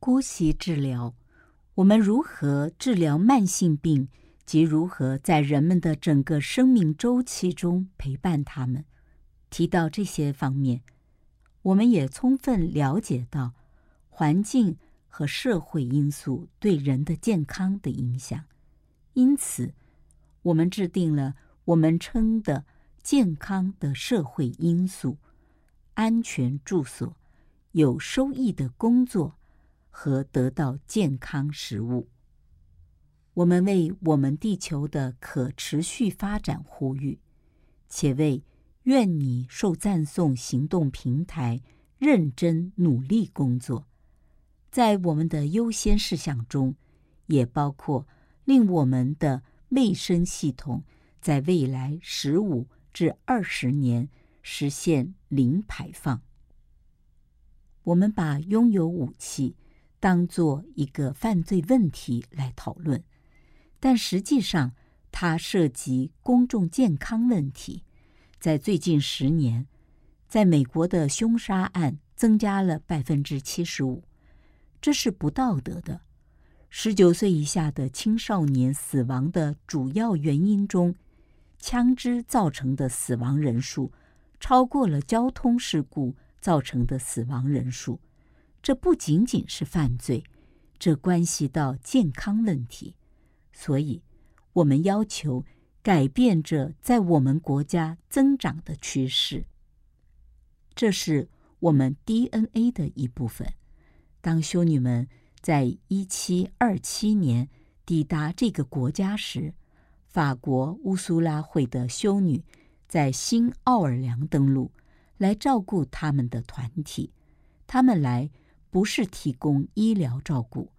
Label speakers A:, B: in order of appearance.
A: 姑息治疗，我们如何治疗慢性病及如何在人们的整个生命周期中陪伴他们。提到这些方面，我们也充分了解到环境和社会因素对人的健康的影响。因此，我们制定了我们称的健康的社会因素、安全住所、有收益的工作和得到健康食物。我们为我们地球的可持续发展呼吁，且为愿你受赞颂行动平台认真努力工作。在我们的优先事项中，也包括令我们的卫生系统在未来15至20年实现零排放。我们把拥有武器当作一个犯罪问题来讨论，但实际上它涉及公众健康问题。在最近10年，在美国的凶杀案增加了75%，这是不道德的。19岁以下的青少年死亡的主要原因中，枪支造成的死亡人数超过了交通事故造成的死亡人数。这不仅仅是犯罪，这关系到健康问题。所以，我们要求改变这在我们国家增长的趋势。这是我们 DNA 的一部分。当修女们在1727年抵达这个国家时，法国乌苏拉会的修女在新奥尔良登陆，来照顾他们的团体。他们来不是提供医疗照顾，